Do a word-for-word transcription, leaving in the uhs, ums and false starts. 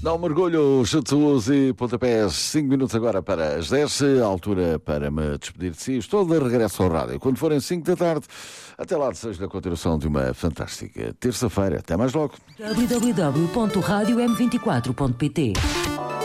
Dá um mergulho, chutes e pontapés. cinco minutos agora para as dez, altura para me despedir de si. Estou de regresso ao rádio. Quando forem cinco da tarde, até lá desejo a continuação de uma fantástica terça-feira. Até mais logo. w w w ponto rádio m vinte e quatro ponto p t